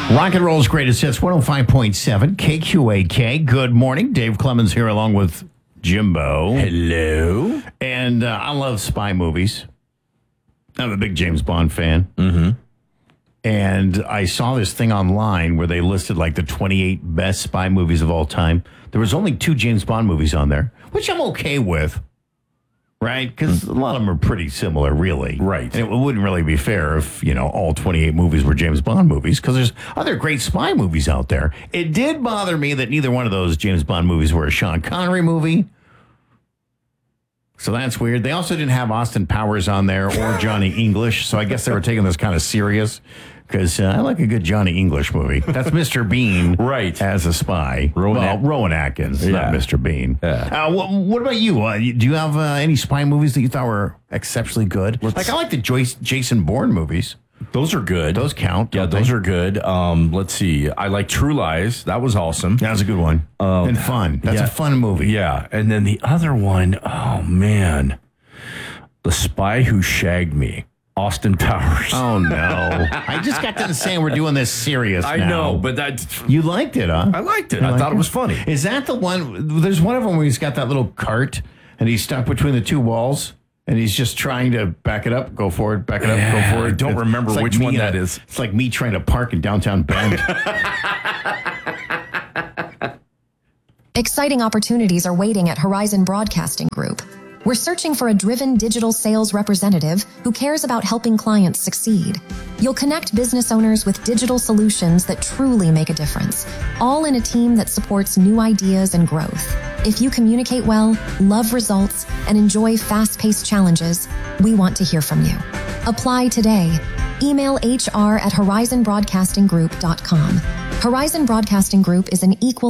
Rock and roll's greatest hits, 105.7 KQAK. Good morning. Dave Clemens here along with Jimbo. Hello. And I love spy movies. I'm a big James Bond fan. Mm-hmm. And I saw this thing online where they listed like the 28 best spy movies of all time. There was only 2 James Bond movies on there, which I'm okay with. Right? Because a lot of them are pretty similar, really. Right. And it wouldn't really be fair if, all 28 movies were James Bond movies, because there's other great spy movies out there. It did bother me that neither one of those James Bond movies were a Sean Connery movie. So that's weird. They also didn't have Austin Powers on there or Johnny English, so I guess they were taking this kind of serious. Because I like a good Johnny English movie. That's Mr. Bean, right, as a spy. Rowan Atkins, not Mr. Bean. Yeah. What about you? Do you have any spy movies that you thought were exceptionally good? I like the Jason Bourne movies. Those are good. Those count. Yeah, those are good. Let's see. I like True Lies. That was awesome. That was a good one. And fun. That's a fun movie. Yeah. And then the other one, oh man, The Spy Who Shagged Me. Austin Powers. Oh, no. I just got done saying we're doing this serious now. I know, but you liked it, huh? I liked it. I thought it was funny. Is that the one? There's one of them where he's got that little cart and he's stuck between the 2 walls and he's just trying to back it up, go forward, back it up, go forward. I don't remember which one that is. It's like me trying to park in downtown Bend. Exciting opportunities are waiting at Horizon Broadcasting Group. We're searching for a driven digital sales representative who cares about helping clients succeed. You'll connect business owners with digital solutions that truly make a difference, all in a team that supports new ideas and growth. If you communicate well, love results, and enjoy fast-paced challenges, we want to hear from you. Apply today. Email HR@horizonbroadcastinggroup.com. Horizon Broadcasting Group is an equal